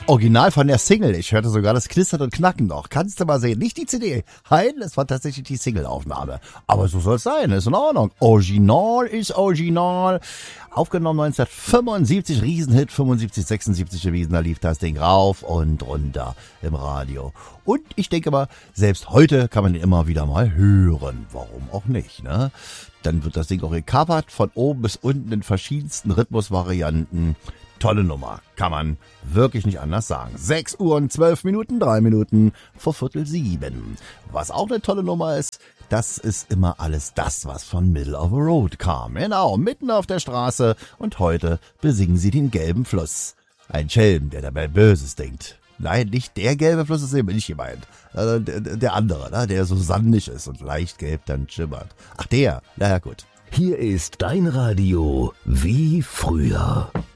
Original von der Single. Ich hörte sogar das Knistern und Knacken noch. Kannst du mal sehen. Nicht die CD. Nein, es war tatsächlich die Single-Aufnahme. Aber so soll es sein. Ist in Ordnung. Original ist Original. Aufgenommen 1975. Riesenhit. 75, 76 gewesen. Da lief das Ding rauf und runter im Radio. Und ich denke mal, selbst heute kann man den immer wieder mal hören. Warum auch nicht, ne? Dann wird das Ding auch gecovert. Von oben bis unten in verschiedensten Rhythmusvarianten. Tolle Nummer, kann man wirklich nicht anders sagen. 6 Uhr und 12 Minuten, 3 Minuten vor 6:45. Was auch eine tolle Nummer ist, das ist immer alles das, was von Middle of the Road kam. Genau, mitten auf der Straße und heute besingen sie den gelben Fluss. Ein Schelm, der dabei Böses denkt. Nein, nicht der gelbe Fluss, ist eben nicht gemeint. Der andere, ne, der so sandig ist und leicht gelb dann schimmert. Ach der, naja gut. Hier ist dein Radio wie früher.